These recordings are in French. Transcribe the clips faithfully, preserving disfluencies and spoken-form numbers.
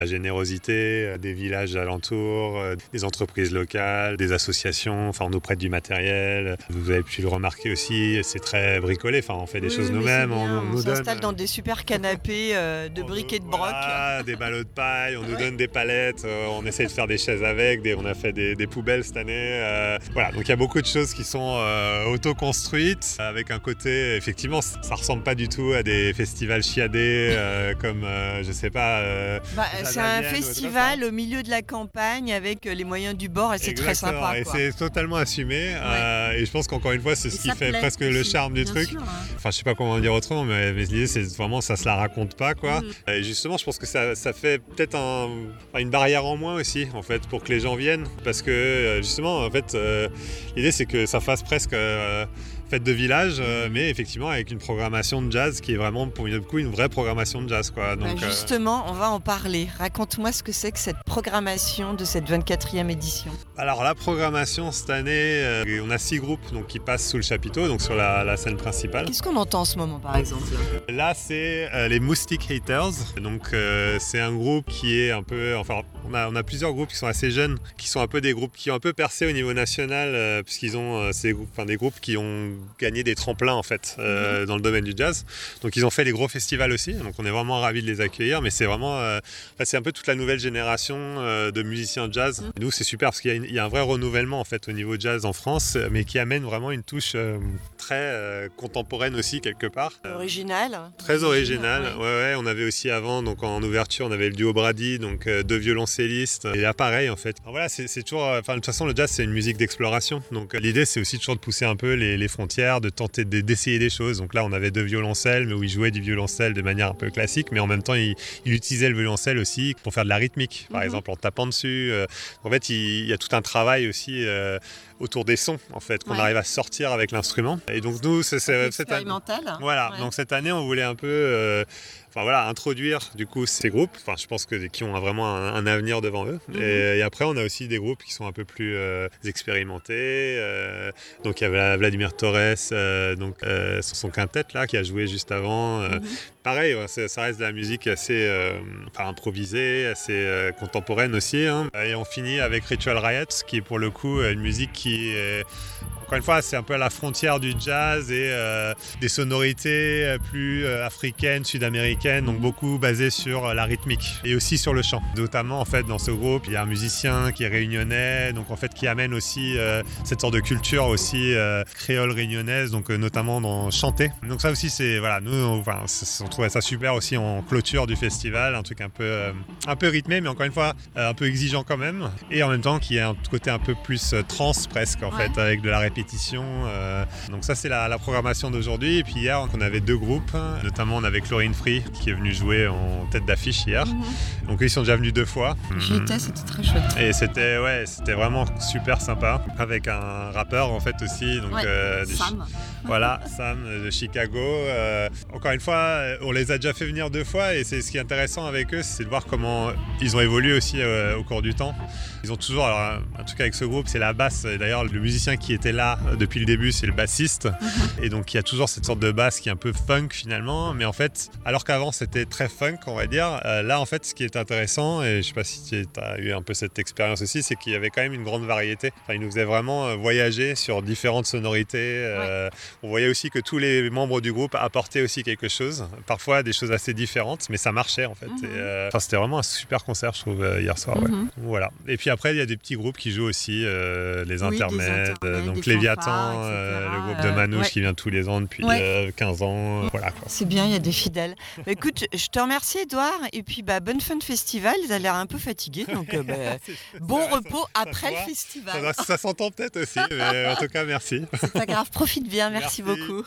La générosité des villages alentours, des entreprises locales, des associations, enfin on nous prête du matériel. Vous avez pu le remarquer aussi, c'est très bricolé, enfin on fait des oui, choses nous-mêmes. On, on, on nous s'installe donne, dans des super canapés euh, de briques et de broc. Voilà, des ballots de paille, on nous donne des palettes, euh, on essaie de faire des chaises avec, des, on a fait des, des poubelles cette année. Euh, voilà, donc il y a beaucoup de choses qui sont euh, auto-construites, avec un côté, effectivement, ça ressemble pas du tout à des festivals chiadés euh, comme, euh, je sais pas... Euh, bah, c'est un festival au milieu de la campagne avec les moyens du bord et c'est Exactement, très sympa. Et quoi. c'est totalement assumé ouais. euh, et je pense qu'encore une fois c'est ce qui fait presque aussi, le charme du truc. Sûr, hein. Enfin je sais pas comment dire autrement mais, mais l'idée c'est vraiment ça se la raconte pas quoi. Mmh. Et justement je pense que ça, ça fait peut-être un, une barrière en moins aussi en fait pour que les gens viennent parce que justement en fait euh, l'idée c'est que ça fasse presque euh, fête de village, euh, mais effectivement avec une programmation de jazz qui est vraiment pour le coup une vraie programmation de jazz quoi. Donc, bah justement, euh... on va en parler. Raconte-moi ce que c'est que cette programmation de cette vingt-quatrième édition. Alors la programmation cette année, euh, on a six groupes donc, qui passent sous le chapiteau, donc sur la, la scène principale. Qu'est-ce qu'on entend en ce moment par exemple? Là, là c'est euh, les Moustic Haters. Donc euh, c'est un groupe qui est un peu, enfin on a, on a plusieurs groupes qui sont assez jeunes, qui sont un peu des groupes qui ont un peu percé au niveau national, euh, puisqu'ils ont euh, ces groupes, enfin des groupes qui ont gagné des tremplins en fait euh, mmh. dans le domaine du jazz. Donc ils ont fait les gros festivals aussi, donc on est vraiment ravis de les accueillir, mais c'est vraiment, euh, enfin, c'est un peu toute la nouvelle génération euh, de musiciens jazz. Mmh. Nous c'est super parce qu'il y a, une, il y a un vrai renouvellement en fait au niveau jazz en France, mais qui amène vraiment une touche euh, très euh, contemporaine aussi quelque part. Original. Très original. Ouais. ouais ouais. On avait aussi avant donc en ouverture on avait le duo Brady, donc euh, deux violoncellistes et là pareil en fait. Alors, voilà c'est, c'est toujours, enfin de toute façon le jazz c'est une musique d'exploration, donc euh, l'idée c'est aussi toujours de pousser un peu les, les frontières, de tenter d'essayer des choses. Donc là, on avait deux violoncelles, mais où il jouait du violoncelle de manière un peu classique, mais en même temps, il, il utilisait le violoncelle aussi pour faire de la rythmique, par mm-hmm. exemple en tapant dessus. En fait, il, il y a tout un travail aussi euh, autour des sons, en fait, qu'on ouais. arrive à sortir avec l'instrument. Et donc nous, c'est, c'est expérimental. Cette année, voilà. Ouais. Donc cette année, on voulait un peu. Euh, Enfin voilà, introduire du coup ces groupes, enfin je pense que qui ont vraiment un, un avenir devant eux. Mmh. Et, et après on a aussi des groupes qui sont un peu plus euh, expérimentés. Euh, donc il y avait Vladimir Torres, euh, donc euh, son quintet là qui a joué juste avant. Euh, mmh. Pareil, ouais, ça reste de la musique assez euh, enfin, improvisée, assez euh, contemporaine aussi. Hein. Et on finit avec Ritual Riot, qui est pour le coup une musique qui est encore une fois, c'est un peu à la frontière du jazz et euh, des sonorités plus euh, africaines, sud-américaines, donc beaucoup basées sur la rythmique et aussi sur le chant. Notamment, en fait, dans ce groupe, il y a un musicien qui est réunionnais, donc en fait, qui amène aussi euh, cette sorte de culture aussi euh, créole réunionnaise, donc euh, notamment dans chanter. Donc ça aussi, c'est voilà, nous, on, enfin, on trouvait ça super aussi en clôture du festival, un truc un peu, euh, un peu rythmé, mais encore une fois, euh, un peu exigeant quand même, et en même temps, qui a un côté un peu plus euh, trance presque, en ouais. fait, avec de la répétition. Euh, donc ça c'est la, la programmation d'aujourd'hui. Et puis hier on avait deux groupes, notamment on avait Chlorine Free qui est venu jouer en tête d'affiche hier. Mm-hmm. Donc ils sont déjà venus deux fois. J'y étais, c'était très chouette. Et c'était ouais, c'était vraiment super sympa avec un rappeur en fait aussi. Donc ouais, euh, Sam. Chi- voilà, Sam de Chicago. Euh, encore une fois, on les a déjà fait venir deux fois et c'est ce qui est intéressant avec eux, c'est de voir comment ils ont évolué aussi euh, au cours du temps. Ils ont toujours, alors un truc avec ce groupe, c'est la basse. Et d'ailleurs, le musicien qui était là depuis le début, c'est le bassiste. Mm-hmm. Et donc, il y a toujours cette sorte de basse qui est un peu funk finalement. Mais en fait, alors qu'avant, c'était très funk, on va dire. Euh, là, en fait, ce qui est intéressant, et je sais pas si tu as eu un peu cette expérience aussi, c'est qu'il y avait quand même une grande variété. Enfin, ils nous faisaient vraiment voyager sur différentes sonorités. Euh, ouais. On voyait aussi que tous les membres du groupe apportaient aussi quelque chose. Parfois, des choses assez différentes, mais ça marchait en fait. Mm-hmm. Et, euh, enfin, c'était vraiment un super concert, je trouve, hier soir. Mm-hmm. Ouais. Voilà. Et puis après, il y a des petits groupes qui jouent aussi, euh, les oui, intermèdes, intermèdes donc Léviathan, euh, le groupe de Manouche ouais. qui vient tous les ans depuis ouais. euh, quinze ans. Euh, voilà, quoi. C'est bien, il y a des fidèles. Bah, écoute, je te remercie Edouard, et puis bah, bonne fin de festival, ils ont l'air un peu fatigués, donc euh, bah, bon vrai, repos ça, après ça le festival. Ça, ça, ça s'entend peut-être aussi, mais en tout cas merci. C'est pas grave, profite bien, merci, merci. beaucoup.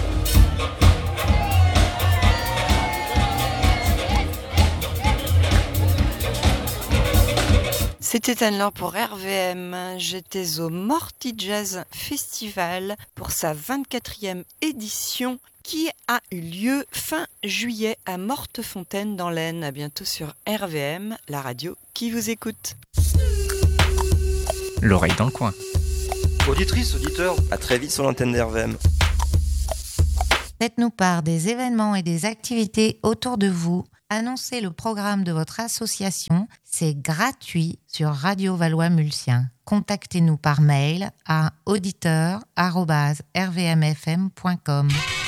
C'était Anne-Laure pour R V M. J'étais au Morty Jazz Festival pour sa vingt-quatrième édition qui a eu lieu fin juillet à Mortefontaine dans l'Aisne. À bientôt sur R V M, la radio qui vous écoute. L'oreille dans le coin. Auditrice, auditeur, à très vite sur l'antenne d'R V M. Faites-nous part des événements et des activités autour de vous Annoncez le programme de votre association, c'est gratuit sur Radio Valois-Mulsien. Contactez-nous par mail à auditeur arobase r v m f m point com.